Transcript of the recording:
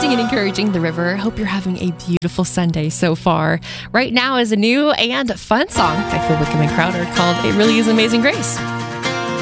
uplifting and encouraging the river. Hope you're having a beautiful Sunday so far. Right now is a new and fun song by Phil Wickham and Crowder called It Really Is Amazing Grace.